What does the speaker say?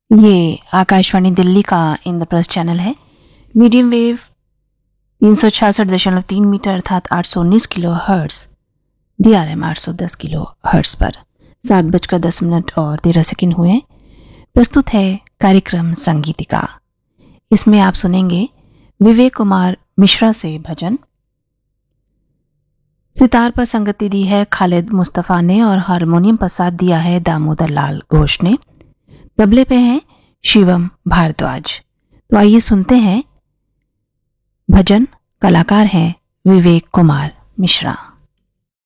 ये आकाशवाणी दिल्ली का इंद्रप्रस्थ चैनल है। मीडियम वेव 366.3 मीटर अर्थात 819 kilo hertz, DRM 810 kilo hertz पर 7:10 और 13 सेकंड हुए। प्रस्तुत है कार्यक्रम संगीतिका। इसमें आप सुनेंगे विवेक कुमार मिश्रा से भजन। सितार पर संगति दी है खालिद मुस्तफ़ा ने और हारमोनियम पर साथ दिया है दामोदर लाल घोष ने। तबले पे हैं शिवम भारद्वाज। तो आइए सुनते हैं भजन। कलाकार हैं विवेक कुमार मिश्रा।